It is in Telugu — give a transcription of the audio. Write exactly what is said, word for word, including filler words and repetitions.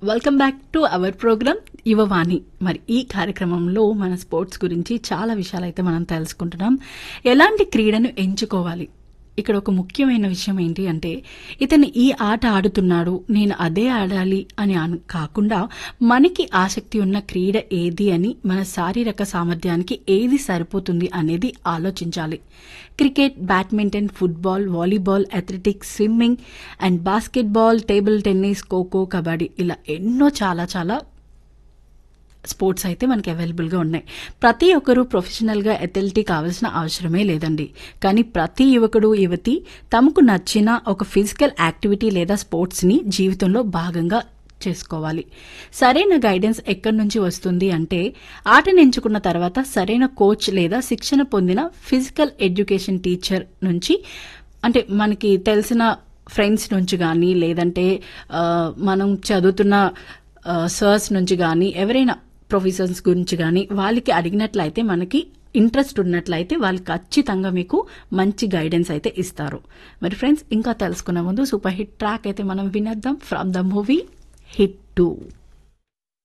Welcome back to our programme Yuvavani. మరి ఈ కార్యక్రమంలో మన స్పోర్ట్స్ గురించి చాలా విషయాలు అయితే మనం తెలుసుకుంటున్నాం. ఎలాంటి క్రీడను ఎంచుకోవాలి, ఇక్కడ ఒక ముఖ్యమైన విషయం ఏంటి అంటే, ఇతను ఈ ఆట ఆడుతున్నాడు నేను అదే ఆడాలి అని అను కాకుండా మనకి ఆసక్తి ఉన్న క్రీడ ఏది అని, మన శారీరక సామర్థ్యానికి ఏది సరిపోతుంది అనేది ఆలోచించాలి. Cricket, badminton, football, volleyball, athletics, swimming and basketball, table tennis, kho kho, kabaddi ఇలా ఎన్నో చాలా చాలా స్పోర్ట్స్ అయితే మనకి అవైలబుల్గా ఉన్నాయి. ప్రతి ఒక్కరూ ప్రొఫెషనల్గా అథ్లెట్ కావాల్సిన అవసరమే లేదండి. కానీ ప్రతి యువకుడు యువతి తమకు నచ్చిన ఒక ఫిజికల్ యాక్టివిటీ లేదా స్పోర్ట్స్ని జీవితంలో భాగంగా చేసుకోవాలి. సరైన గైడెన్స్ ఎక్కడి నుంచి వస్తుంది అంటే, ఆటను ఎంచుకున్న తర్వాత సరైన కోచ్ లేదా శిక్షణ పొందిన ఫిజికల్ ఎడ్యుకేషన్ టీచర్ నుంచి, అంటే మనకి తెలిసిన ఫ్రెండ్స్ నుంచి కానీ లేదంటే మనం చదువుతున్న సర్స్ నుంచి కానీ ఎవరైనా ప్రొఫెసర్స్ గురించి కానీ వాళ్ళకి అడిగినట్లయితే, మనకి ఇంట్రెస్ట్ ఉన్నట్లయితే వాళ్ళు ఖచ్చితంగా మీకు మంచి గైడెన్స్ అయితే ఇస్తారు. మరి ఫ్రెండ్స్, ఇంకా తెలుసుకునే ముందు సూపర్ హిట్ ట్రాక్ అయితే మనం వినేద్దాం from the movie hit two.